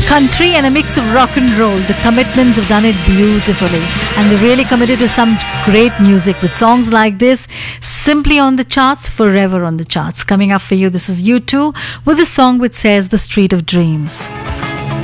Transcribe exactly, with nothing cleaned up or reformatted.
country and a mix of rock and roll. The Commitments have done it beautifully, and they're really committed to some great music with songs like this, simply on the charts, forever on the charts. Coming up for you, this is U two with a song which says The Street of Dreams.